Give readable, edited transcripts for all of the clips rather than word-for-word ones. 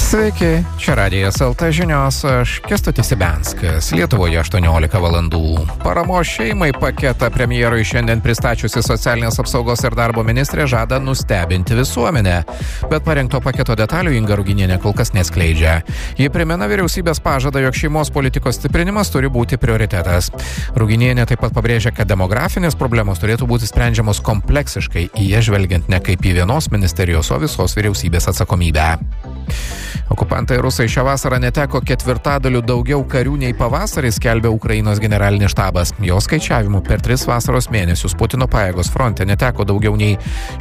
Sveiki, čia Radijas LT žinios, aš Kęstutis Ibianskas, Lietuvoje 18 valandų. Paramos šeimai paketą premjerui šiandien pristačiusi socialinės apsaugos ir darbo ministrė žada nustebinti visuomenę, bet parengto paketo detalių Inga Ruginienė kol kas neskleidžia. Ji primena vyriausybės pažadą, jog šeimos politikos stiprinimas turi būti prioritetas. Ruginienė taip pat pabrėžia, kad demografinės problemos turėtų būti sprendžiamos kompleksiškai, į jas žvelgiant ne kaip į vienos ministerijos, o visos vyriausybės atsakomybę. Okupantai rusai šią vasarą neteko 1/4 daugiau karių nei pavasarį, skelbia Ukrainos generalinis štabas. Jo skaičiavimu per 3 vasaros mėnesius Putino pajėgos fronte neteko daugiau nei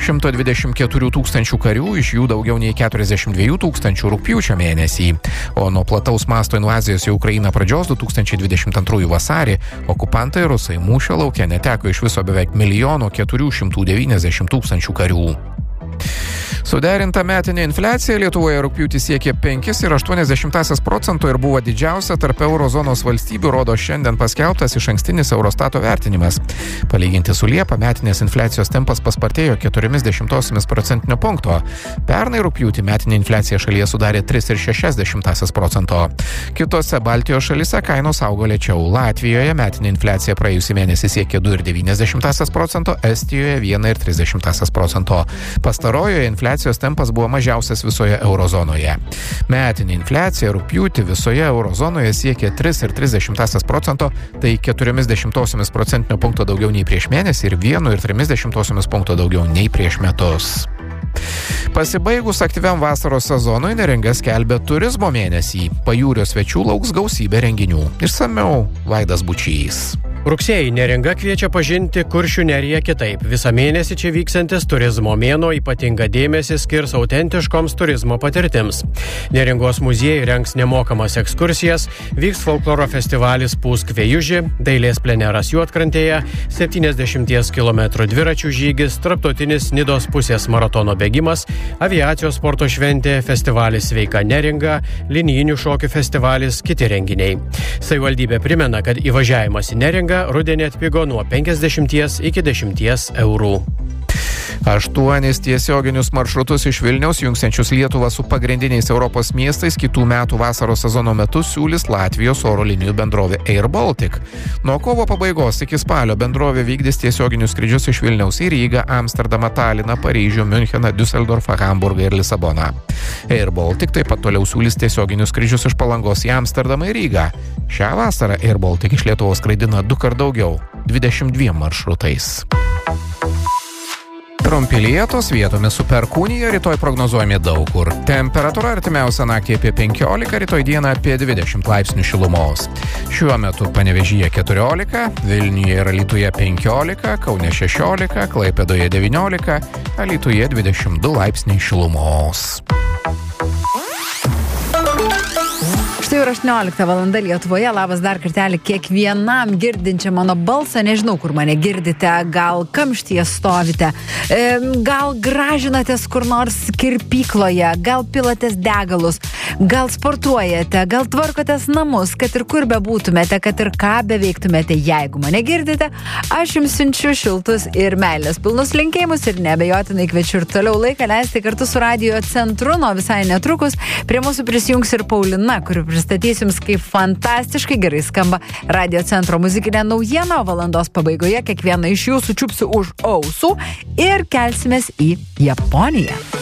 124 tūkstančių karių, iš jų daugiau nei 42 tūkstančių rugpjūčio mėnesį. O nuo plataus masto invazijos į Ukrainą pradžios 2022 vasarį okupantai rusai mūšio lauke neteko iš viso beveik 1 490 000 karių. Suderinta metinė infliacija Lietuvoje rugpjūtį siekė 5,8% ir buvo didžiausia tarp eurozonos valstybių, rodo šiandien paskelbtas išankstinis Eurostato vertinimas. Palyginti su Liepa, metinės infliacijos tempas paspartėjo 0,4 punkto. Pernai rugpjūtį metinė infliacija šalyje sudarė 3,6%. Kitose Baltijos šalyse kainos augo lėčiau. Latvijoje metinė infliacija praėjusį mėnesį siekė 2,9%, Estijoje 1,3%. Pastarojoje infliacijos tempas buvo mažiausias visoje eurozonoje. Metinė infliacija rugpjūtį visoje eurozonoje siekė 3,3%, tai 0,4% punkto daugiau nei prieš mėnesį ir 1,3% punkto daugiau nei prieš metus. Pasibaigus aktyviam vasaros sezonui, Neringa skelbia turizmo mėnesį. Pajūrio svečių lauks gausybė renginių. Išsamiau Vaidas Bučys. Rugsėjį Neringa kviečia pažinti Kuršių neriją kitaip. Visą mėnesį čia vyksantis turizmo mėnuo ypatingą dėmesį skirs autentiškoms turizmo patirtims. Neringos muziejai rengs nemokamas ekskursijas, vyks folkloro festivalis Pūsk Vėjuži, dailės pleneras Juodkrantėje, 70 km dviračių žygis, tarptautinis Nidos pusės maratono bėgimas, aviacijos sporto šventė, festivalis Sveika Neringa, linijinių šokių festivalis, kiti renginiai. Savivaldybė primena, kad įvažiavimas į Neringą rudenį atpigo nuo 50 iki 10 eurų. 8 tiesioginius maršrutus iš Vilniaus jungsiančius Lietuvą su pagrindiniais Europos miestais kitų metų vasaros sezono metu siūlys Latvijos oro linijų bendrovė Air Baltic. Nuo kovo pabaigos iki spalio bendrovė vykdys tiesioginius skrydžius iš Vilniaus į Rygą, Amsterdamą, Taliną, Paryžių, Müncheną, Düsseldorfą, Hamburgą ir Lisaboną. Air Baltic taip pat toliau siūlys tiesioginius skrydžius iš Palangos į Amsterdamą ir Rygą. Šią vasarą Air Baltic iš Lietuvos skraidina 2 kart daugiau – 22 maršrutais. Trumpi lietūs, vietomis su perkūnija, rytoj prognozuojami daug kur. Temperatūra artimiausią naktį apie 15, rytoj dieną apie 20 laipsnių šilumos. Šiuo metu Panevėžyje 14, Vilniuje ir Alytuje 15, Kaune 16, Klaipėdoje 19, Alytuje 22 laipsniai šilumos. Štai ir 18 valanda Lietuvoje. Labas dar kartelį kiekvienam girdinčiam mano balsą. Nežinau, kur mane girdite. Gal kamštyje stovite. Gal gražinatės kur nors kirpykloje. Gal pilatės degalus. Gal sportuojate. Gal tvarkotės namus. Kad ir kur bebūtumėte, kad ir ką beveiktumėte. Jeigu mane girdite, aš jums siunčiu šiltus ir meilės pilnus linkėjimus ir neabejotinai kviečiu ir toliau laiką leisti kartu su Radio Centru. Nuo visai netrukus prie mūsų prisijungs ir Paulina, kuri pristatys jums, kaip fantastiškai gerai skamba Radio Centro muzikinė naujiena, o valandos pabaigoje kiekvieną iš jūsų čiupsiu už ausų ir kelsimės į Japoniją.